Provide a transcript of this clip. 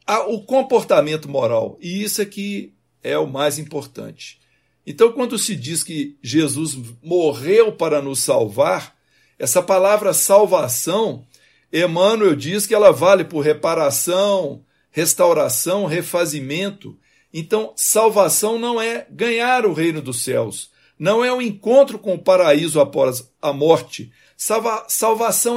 o comportamento moral. E isso aqui é o mais importante. Então, quando se diz que Jesus morreu para nos salvar, essa palavra salvação, Emmanuel diz que ela vale por reparação, restauração, refazimento. Então, salvação não é ganhar o reino dos céus, não é o encontro com o paraíso após a morte. Salvação